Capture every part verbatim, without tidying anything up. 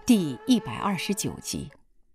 第一百二十九集，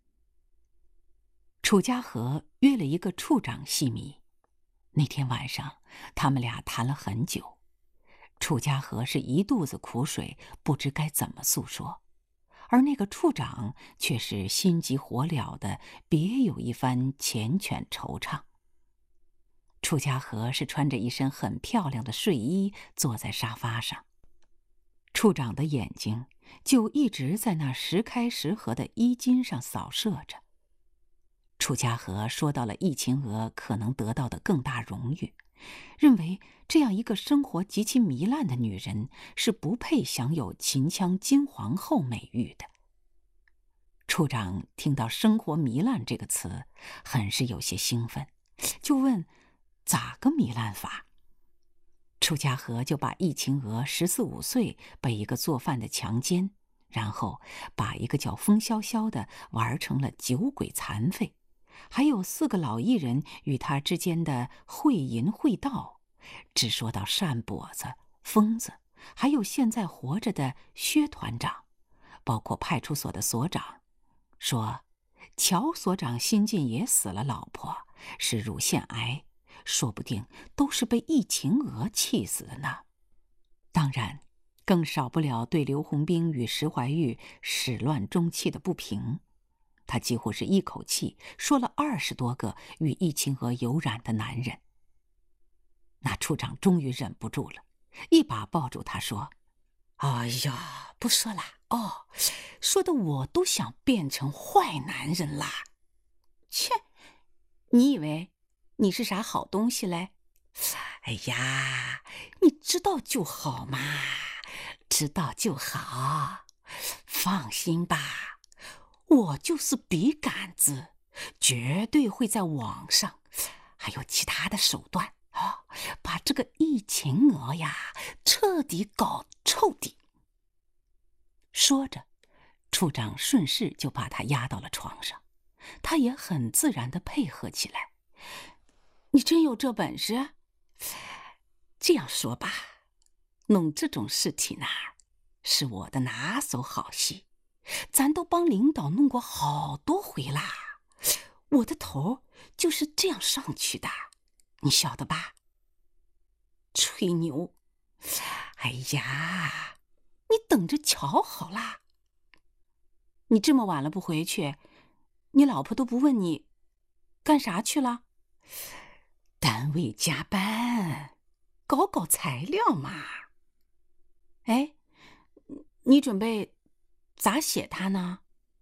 楚家和约了一个处长戏迷。那天晚上，他们俩谈了很久。楚家和是一肚子苦水，不知该怎么诉说，而那个处长却是心急火燎的，别有一番缱绻惆怅。楚家和是穿着一身很漂亮的睡衣，坐在沙发上。处长的眼睛就一直在那时开时合的衣襟上扫射着。楚家和说到了易秦娥可能得到的更大荣誉，认为这样一个生活极其糜烂的女人是不配享有秦腔金皇后美誉的。处长听到生活糜烂这个词，很是有些兴奋，就问咋个糜烂法。楚家和就把易秦娥十四五岁被一个做饭的强奸，然后把一个叫风萧萧的玩成了酒鬼残废，还有四个老艺人与他之间的会淫会道，只说到单跛子、疯子，还有现在活着的薛团长，包括派出所的所长，说乔所长新近也死了老婆，是乳腺癌，说不定都是被易秦娥气死的呢。当然，更少不了对刘洪兵与石怀玉始乱终弃的不平。他几乎是一口气说了二十多个与易秦娥有染的男人。那处长终于忍不住了，一把抱住他说：“哎呀，不说了哦，说的我都想变成坏男人啦。切，你以为你是啥好东西嘞？哎呀，你知道就好嘛，知道就好，放心吧，我就是笔杆子，绝对会在网上还有其他的手段啊，把这个易秦娥呀彻底搞臭底。”说着，处长顺势就把他压到了床上，他也很自然地配合起来。你真有这本事？这样说吧，弄这种事情呢，是我的拿手好戏，咱都帮领导弄过好多回啦，我的头就是这样上去的，你晓得吧？吹牛！哎呀，你等着瞧好啦。你这么晚了不回去，你老婆都不问你干啥去了？单位加班，搞搞材料嘛。哎，你准备咋写它呢？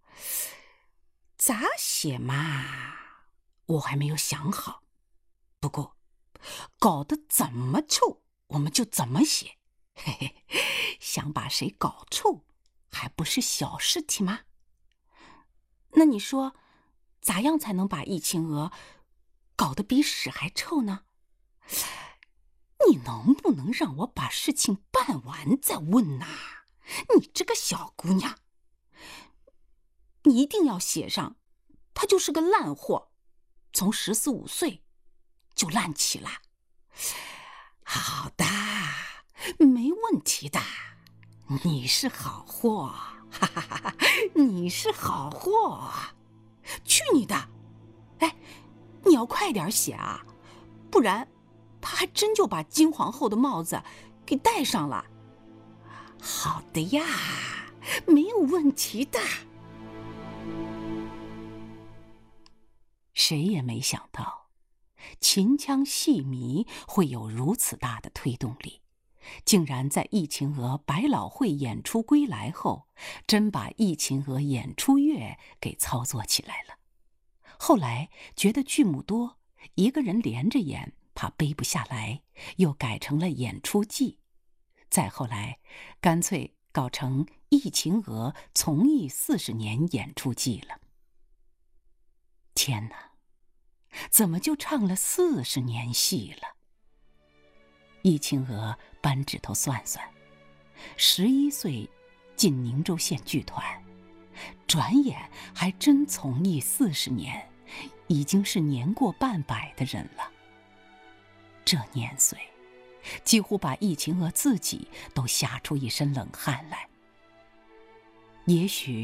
咋写嘛，我还没有想好。不过，搞得怎么臭，我们就怎么写。嘿嘿，想把谁搞臭，还不是小事情吗？那你说，咋样才能把易秦娥搞得比屎还臭呢？你能不能让我把事情办完再问呐？你这个小姑娘，你一定要写上，她就是个烂货，从十四五岁就烂起了。好的，没问题的，你是好货，哈哈哈，你是好货。去你的！哎，你要快点写啊，不然他还真就把金皇后的帽子给戴上了。好的呀，没有问题的。谁也没想到，秦腔戏迷会有如此大的推动力，竟然在易秦娥百老汇演出归来后，真把易秦娥演出乐给操作起来了。后来觉得剧目多，一个人连着演怕背不下来，又改成了演出记。再后来，干脆搞成易秦娥从艺四十年演出记了。天哪，怎么就唱了四十年戏了？易秦娥扳指头算算，十一岁进宁州县剧团，转眼还真从艺四十年，已经是年过半百的人了。这年岁，几乎把易秦娥自己都吓出一身冷汗来。也许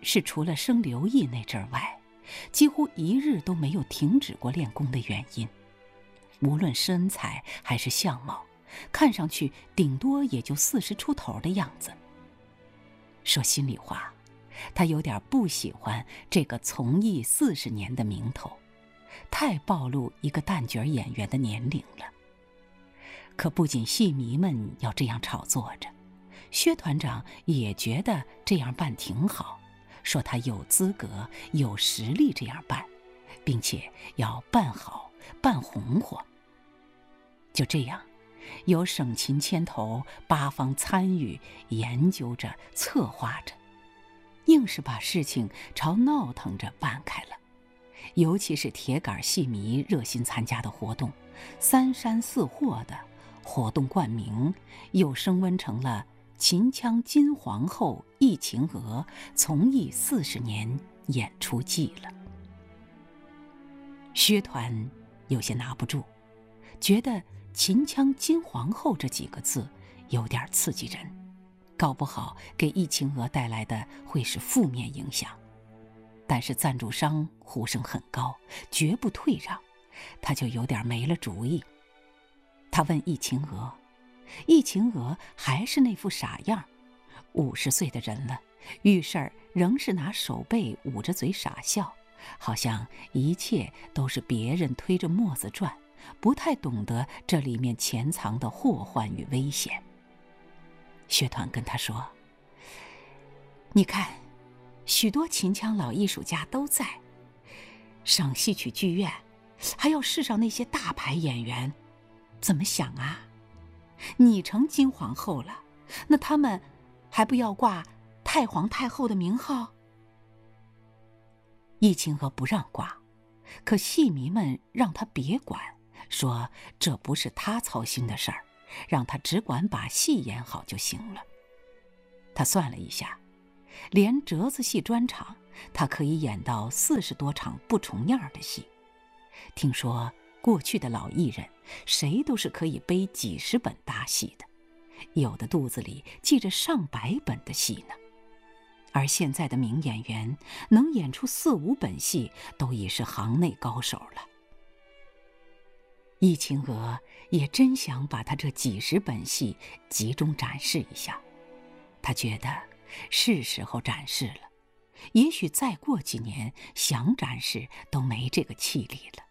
是除了生刘毅那阵儿外，几乎一日都没有停止过练功的原因。无论身材还是相貌，看上去顶多也就四十出头的样子。说心里话，他有点不喜欢这个从艺四十年的名头，太暴露一个旦角演员的年龄了。可不仅戏迷们要这样炒作着，薛团长也觉得这样办挺好，说他有资格有实力这样办，并且要办好办红火。就这样，由省琴牵头，八方参与，研究着策划着，硬是把事情朝闹腾着办开了。尤其是铁杆戏迷热心参加的活动，三山四货的活动冠名又升温成了秦腔金皇后忆秦娥从艺四十年演出季了。薛团有些拿不住，觉得秦腔金皇后这几个字有点刺激人，搞不好给忆秦娥带来的会是负面影响。但是赞助商呼声很高，绝不退让，他就有点没了主意。他问忆秦娥，忆秦娥还是那副傻样，五十岁的人了，遇事儿仍是拿手背捂着嘴傻笑，好像一切都是别人推着磨子转，不太懂得这里面潜藏的祸患与危险。薛团跟他说，你看，许多秦腔老艺术家都在，省戏曲剧院还要试上那些大牌演员，怎么想啊？你成金皇后了，那他们还不要挂太皇太后的名号？忆秦娥不让挂，可戏迷们让他别管，说这不是他操心的事儿，让他只管把戏演好就行了。他算了一下，连折子戏专场，他可以演到四十多场不重样的戏。听说过去的老艺人，谁都是可以背几十本大戏的，有的肚子里记着上百本的戏呢。而现在的名演员能演出四五本戏，都已是行内高手了。忆秦娥也真想把他这几十本戏集中展示一下，他觉得是时候展示了，也许再过几年想展示都没这个气力了。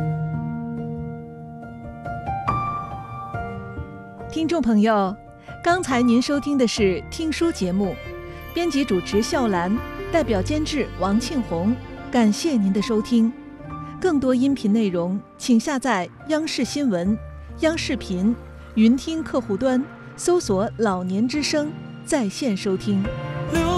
听众朋友，刚才您收听的是听书节目，编辑主持笑兰，代表监制王庆红，感谢您的收听。更多音频内容请下载央视新闻、央视频、云听客户端，搜索老年之声在线收听。